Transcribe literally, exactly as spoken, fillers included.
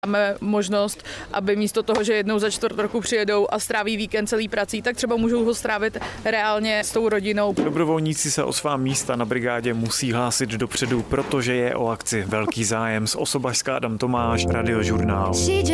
Máme možnost, aby místo toho, že jednou za čtvrt roku přijedou a stráví víkend celý prací, tak třeba můžou ho strávit reálně s tou rodinou. Dobrovolníci se o svá místa na brigádě musí hlásit dopředu, protože je o akci velký zájem. Z Osobažska Adam Tomáš, Radiožurnál.